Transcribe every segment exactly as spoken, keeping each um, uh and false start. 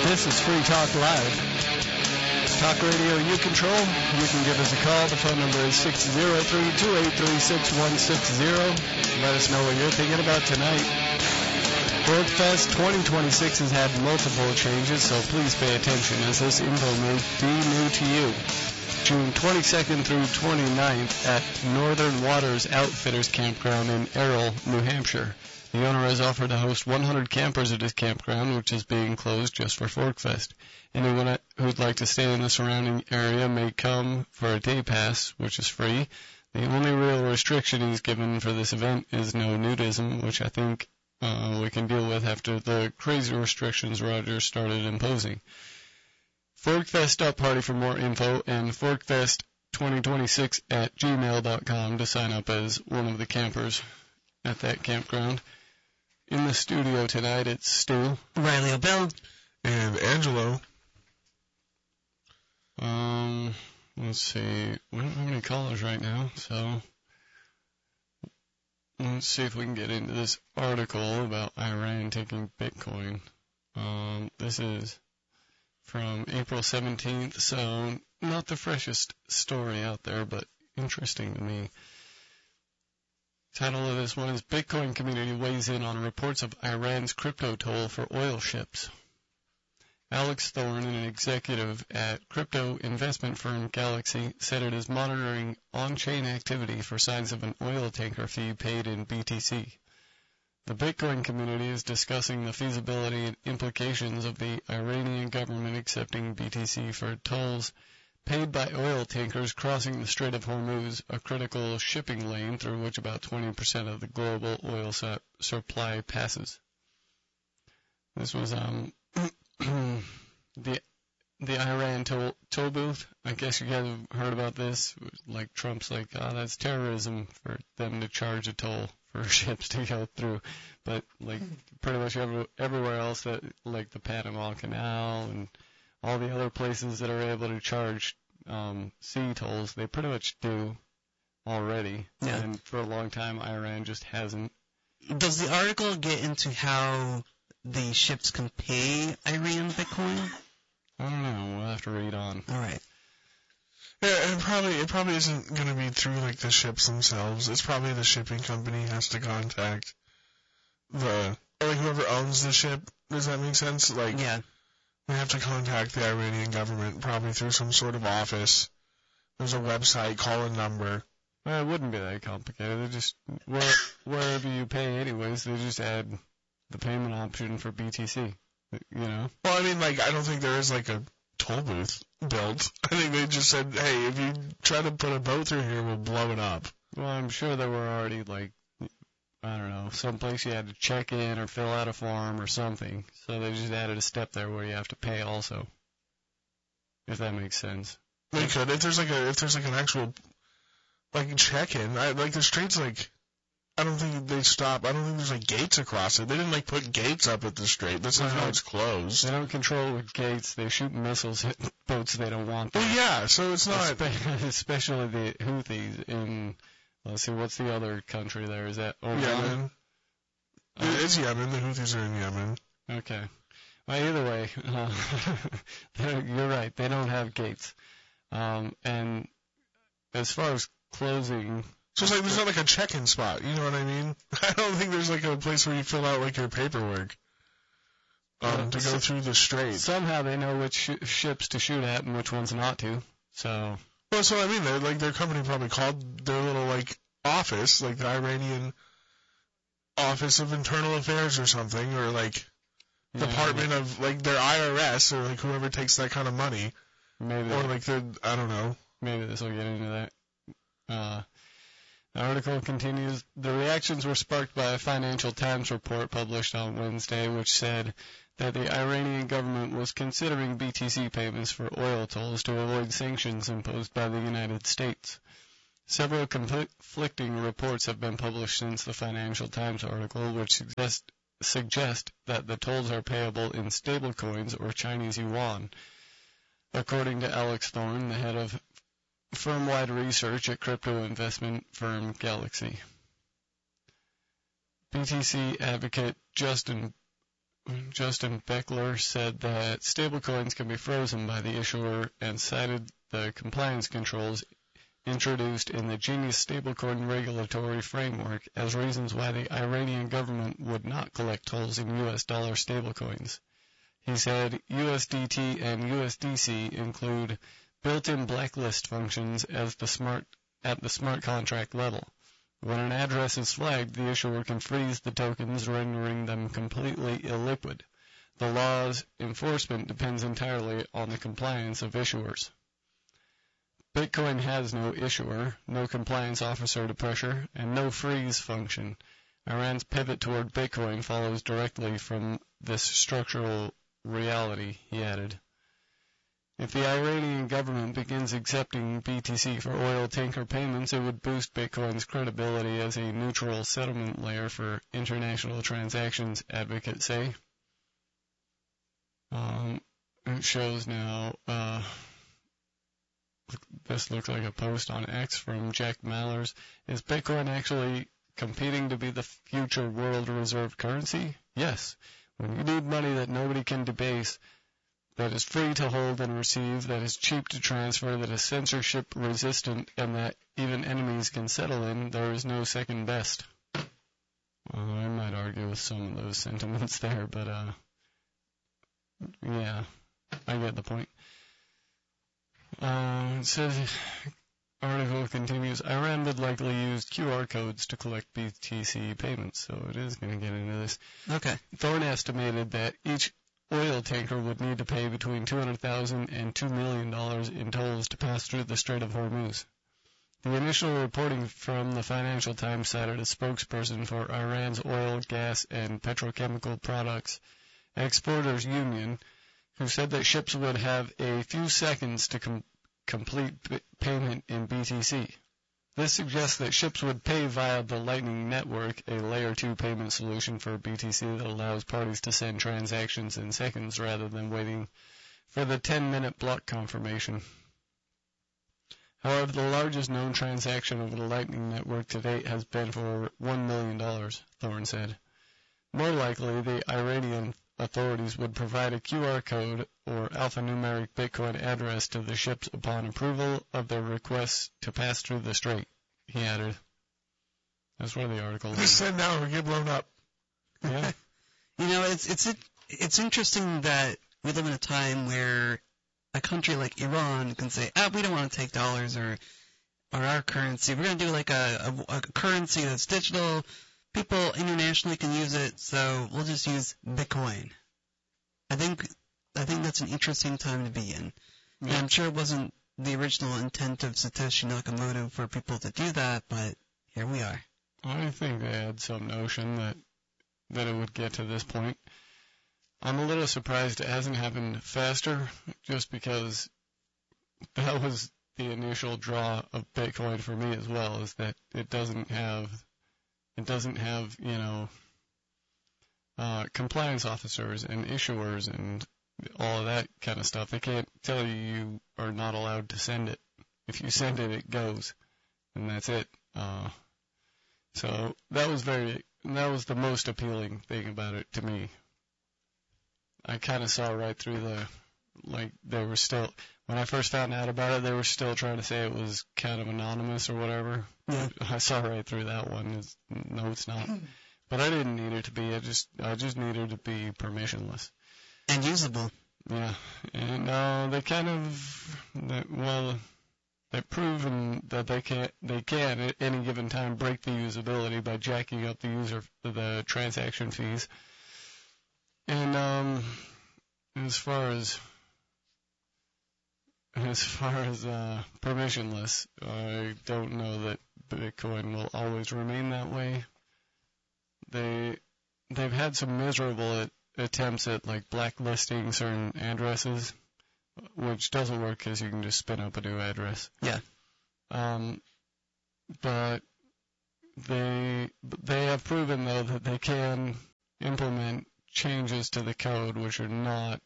This is Free Talk Live. Talk radio you control. You can give us a call. The phone number is six zero three, two eight three, six one six zero. Let us know what you're thinking about tonight. ForkFest twenty twenty-six has had multiple changes, so please pay attention as this info may be new to you. June twenty-second through twenty-ninth at Northern Waters Outfitters Campground in Errol, New Hampshire. The owner has offered to host one hundred campers at his campground, which is being closed just for ForkFest. Anyone who'd like to stay in the surrounding area may come for a day pass, which is free. The only real restriction he's given for this event is no nudism, which I think uh, we can deal with after the crazy restrictions Roger started imposing. ForkFest Stop Party for more info and ForkFest twenty twenty-six at gmail dot com to sign up as one of the campers at that campground. In the studio tonight, it's Stu, Riley O'Bell, and Angelo. Um, let's see. We don't have any callers right now, so let's see if we can get into this article about Iran taking Bitcoin. Um, this is from April seventeenth, so not the freshest story out there, but interesting to me. Title of this one is Bitcoin Community Weighs In on Reports of Iran's Crypto Toll for Oil Ships. Alex Thorne, an executive at crypto investment firm Galaxy, said it is monitoring on-chain activity for signs of an oil tanker fee paid in B T C. The Bitcoin community is discussing the feasibility and implications of the Iranian government accepting B T C for tolls paid by oil tankers crossing the Strait of Hormuz, a critical shipping lane through which about twenty percent of the global oil su- supply passes. This was um the the Iran toll, toll booth. I guess you guys have heard about this. Like Trump's like, oh, that's terrorism for them to charge a toll for ships to go through. But like pretty much every, everywhere else, that like the Panama Canal and all the other places that are able to charge um, sea tolls, they pretty much do already. Yeah. And for a long time, Iran just hasn't. Does the article get into how the ships can pay Iran Bitcoin? I don't know. We'll have to read on. All right. Yeah, it probably it probably isn't going to be through like the ships themselves. It's probably the shipping company has to contact the or like whoever owns the ship. Does that make sense? Like Yeah. they have to contact the Iranian government probably through some sort of office. There's a website, call a number. Well, it wouldn't be that complicated. They just where, wherever you pay, anyways, they just add the payment option for B T C. You know. Well, I mean, like I don't think there is like a toll booth built. I think they just said, hey, if you try to put a boat through here, we'll blow it up. Well, I'm sure there were already like, I don't know, someplace you had to check in or fill out a form or something. So they just added a step there where you have to pay also. If that makes sense. They could if there's like a if there's like an actual like check-in. I, like the strait's like I don't think they stop. I don't think there's like gates across it. They didn't like put gates up at the strait. That's not how it's closed. They don't control with gates. They shoot missiles at boats they don't want. Well, yeah. So it's not. Especially the Houthis in. Let's see, what's the other country there? Is that Oman? Yemen. Uh, It's Yemen. The Houthis are in Yemen. Okay. Well, either way, uh, you're right. They don't have gates. Um, and as far as closing. So it's like there's not like a check-in spot. You know what I mean? I don't think there's like a place where you fill out like your paperwork um, to go through the strait. Somehow they know which sh- ships to shoot at and which ones not to. So. Well, that's what I mean. They're, like their company probably called their little like office, like the Iranian Office of Internal Affairs or something, or like Yeah, Department of like their I R S or like whoever takes that kind of money, maybe. or like their I don't know. Maybe this will get into that. Uh, The article continues, the reactions were sparked by a Financial Times report published on Wednesday, which said that the Iranian government was considering B T C payments for oil tolls to avoid sanctions imposed by the United States. Several conflicting reports have been published since the Financial Times article, which suggest, suggest that the tolls are payable in stablecoins or Chinese yuan. According to Alex Thorne, the head of firm-wide research at crypto investment firm Galaxy. B T C advocate Justin Justin Beckler said that stablecoins can be frozen by the issuer and cited the compliance controls introduced in the Genius stablecoin regulatory framework as reasons why the Iranian government would not collect tolls in U S dollar stablecoins. He said U S D T and U S D C include built-in blacklist functions as the smart, at the smart contract level. When an address is flagged, the issuer can freeze the tokens, rendering them completely illiquid. The law's enforcement depends entirely on the compliance of issuers. Bitcoin has no issuer, no compliance officer to pressure, and no freeze function. Iran's pivot toward Bitcoin follows directly from this structural reality, he added. If the Iranian government begins accepting B T C for oil tanker payments, it would boost Bitcoin's credibility as a neutral settlement layer for international transactions, advocates say. Um, it shows now, uh, this looks like a post on X from Jack Mallers. Is Bitcoin actually competing to be the future world reserve currency? Yes. When you need money that nobody can debase, that is free to hold and receive, that is cheap to transfer, that is censorship resistant, and that even enemies can settle in, there is no second best. Well, I might argue with some of those sentiments there, but, uh, yeah, I get the point. Uh, it says, article continues, Iran would likely use Q R codes to collect B T C payments, so it is going to get into this. Okay. Thorne estimated that each oil tanker would need to pay between two hundred thousand dollars and two million dollars in tolls to pass through the Strait of Hormuz. The initial reporting from the Financial Times cited a spokesperson for Iran's oil, gas, and petrochemical products exporters union, who said that ships would have a few seconds to com- complete b- payment in B T C. This suggests that ships would pay via the Lightning Network, a Layer two payment solution for B T C that allows parties to send transactions in seconds rather than waiting for the ten-minute block confirmation. However, the largest known transaction over the Lightning Network to date has been for one million dollars, Thorne said. More likely, the Iranian authorities would provide a Q R code or alphanumeric Bitcoin address to the ships upon approval of their requests to pass through the strait, he added. That's where the article is. Just send now or get blown up. Yeah. You know, it's it's it's interesting that we live in a time where a country like Iran can say, ah, we don't want to take dollars or or our currency. We're going to do like a, a, a currency that's digital. People internationally can use it, so we'll just use Bitcoin. I think I think that's an interesting time to be in. Yeah. And I'm sure it wasn't the original intent of Satoshi Nakamoto for people to do that, but here we are. I think they had some notion that that it would get to this point. I'm a little surprised it hasn't happened faster, just because that was the initial draw of Bitcoin for me as well, is that it doesn't have It doesn't have, you know, uh, compliance officers and issuers and all of that kind of stuff. They can't tell you you are not allowed to send it. If you send it, it goes, and that's it. Uh, so that was very, that was the most appealing thing about it to me. I kind of saw right through the, like, they were still, when I first found out about it, they were still trying to say it was kind of anonymous or whatever. Yeah. I saw right through that one. It's, no, it's not. But I didn't need it to be. I just, I just needed it to be permissionless. And usable. Yeah. And uh, they kind of, they, well, they've proven that they can, they can at any given time break the usability by jacking up the user, the transaction fees. And um, as far as As far as uh, permissionless, I don't know that Bitcoin will always remain that way. They they've had some miserable at, attempts at like blacklisting certain addresses, which doesn't work because you can just spin up a new address. Yeah. Um, but they they have proven though that they can implement changes to the code which are not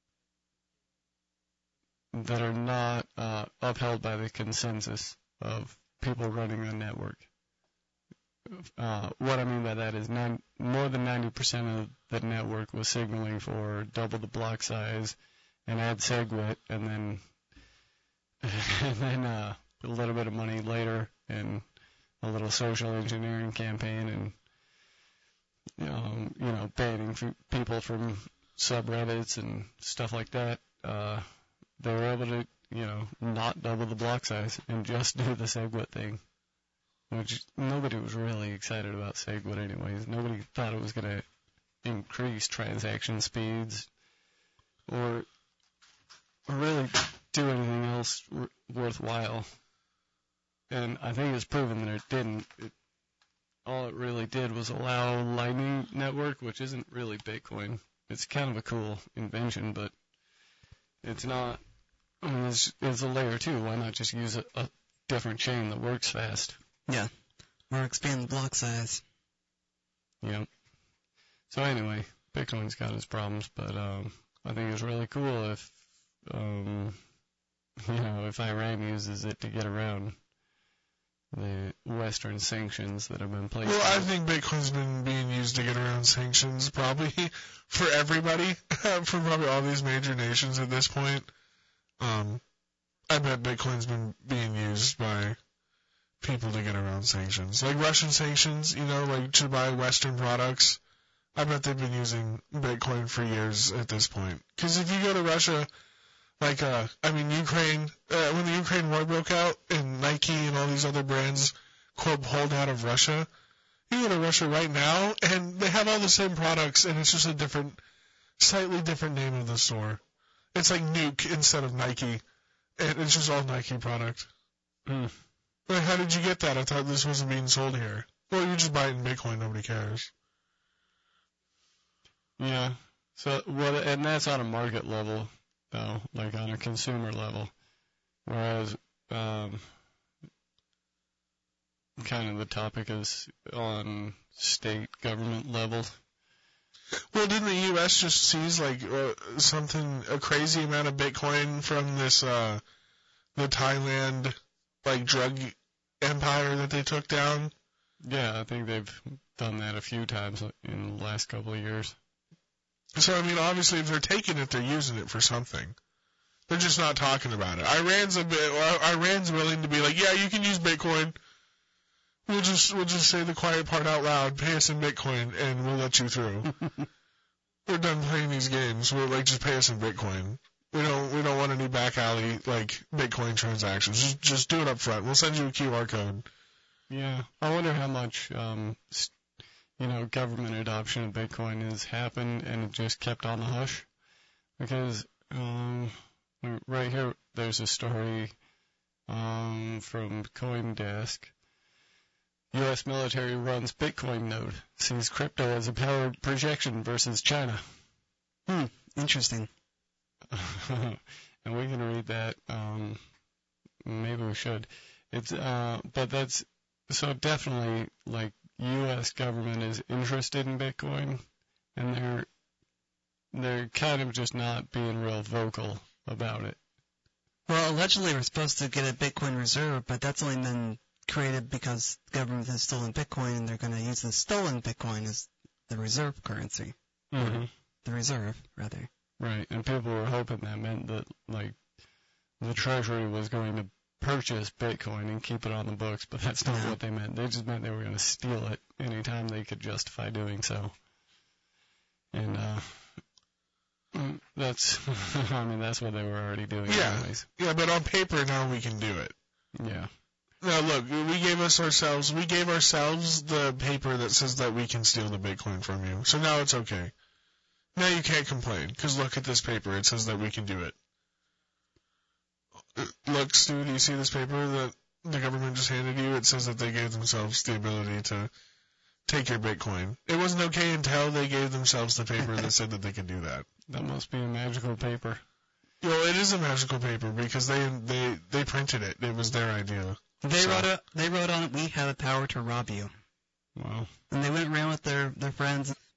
that are not uh, upheld by the consensus of people running the network. uh, what I mean by that is nine, more than ninety percent of the network was signaling for double the block size and add SegWit, and then and then uh, a little bit of money later and a little social engineering campaign and um, you know banning f- people from subreddits and stuff like that. Uh, they were able to you know not double the block size and just do the SegWit thing, which nobody was really excited about SegWit anyways. Nobody thought it was going to increase transaction speeds or really do anything else r- worthwhile. And I think it's proven that it didn't. It, all it really did was allow Lightning Network, which isn't really Bitcoin. It's kind of a cool invention, but it's not. I mean, it's, it's a layer two. Why not just use a, a different chain that works fast? Yeah. Or expand the block size. Yep. So anyway, Bitcoin's got its problems, but um, I think it's really cool if, um, you know, if Iran uses it to get around the Western sanctions that have been placed. Well, I think Bitcoin's been being used to get around sanctions probably for everybody, for probably all these major nations at this point. Um, I bet Bitcoin's been being used by people to get around sanctions. Like Russian sanctions, you know, like to buy Western products. I bet they've been using Bitcoin for years at this point. Because if you go to Russia, like, uh, I mean, Ukraine, uh, when the Ukraine war broke out and Nike and all these other brands, quote, pulled out of Russia, you go to Russia right now and they have all the same products and it's just a different, slightly different name of the store. It's like Nuke instead of Nike, and it's just all Nike product. Mm. Like, how did you get that? I thought this wasn't being sold here. Well, you just buy it in Bitcoin, nobody cares. Yeah. So, well, and that's on a market level, though, like on a consumer level. Whereas, um, kind of the topic is on state government level. Well, didn't the U S just seize, like, uh, something, a crazy amount of Bitcoin from this, uh, the Thailand, like, drug empire that they took down? Yeah, I think they've done that a few times in the last couple of years. So, I mean, obviously, if they're taking it, they're using it for something. They're just not talking about it. Iran's a bit, Iran's willing to be like, yeah, you can use Bitcoin. We'll just, we'll just say the quiet part out loud, pay us in Bitcoin, and we'll let you through. We're done playing these games. We're like, just pay us in Bitcoin. We don't, we don't want any back alley, like, Bitcoin transactions. Just, just do it up front. We'll send you a Q R code. Yeah. I wonder how much, um, you know, government adoption of Bitcoin has happened and it just kept on the hush. Because, um, right here, there's a story, um, from CoinDesk. U S military runs Bitcoin node, sees crypto as a power projection versus China. Hmm, interesting. And we can read that. Um, maybe we should. It's uh, but that's so definitely like U S government is interested in Bitcoin, and they're they're kind of just not being real vocal about it. Well, allegedly we're supposed to get a Bitcoin reserve, but that's only been created because the government has stolen Bitcoin and they're going to use the stolen Bitcoin as the reserve currency. Mm-hmm. The reserve, rather. Right, and people were hoping that meant that, like, the Treasury was going to purchase Bitcoin and keep it on the books, but that's not No. what they meant. They just meant they were going to steal it anytime they could justify doing so. And, uh, that's, I mean, that's what they were already doing Yeah. anyways. Yeah, but on paper now we can do it. Yeah. Now look, we gave us ourselves, we gave ourselves the paper that says that we can steal the Bitcoin from you. So now it's okay. Now you can't complain, because look at this paper, it says that we can do it. Look, Stu, do you see this paper that the government just handed you? It says that they gave themselves the ability to take your Bitcoin. It wasn't okay until they gave themselves the paper that said that they could do that. That must be a magical paper. Well, it is a magical paper, because they, they, they printed it. It was their idea. They So- wrote it. They wrote on it, "We have the power to rob you." Wow. And they went around with their, their friends.